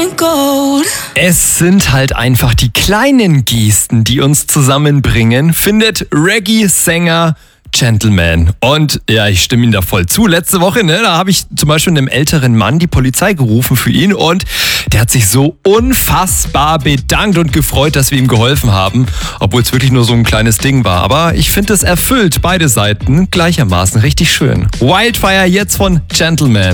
Es sind halt einfach die kleinen Gesten, die uns zusammenbringen, findet Reggae-Sänger Gentleman. Und ja, ich stimme ihm da voll zu. Letzte Woche, da habe ich zum Beispiel einem älteren Mann die Polizei gerufen für ihn und der hat sich so unfassbar bedankt und gefreut, dass wir ihm geholfen haben, obwohl es wirklich nur so ein kleines Ding war. Aber ich finde, es erfüllt beide Seiten gleichermaßen richtig schön. Wildfire jetzt von Gentleman.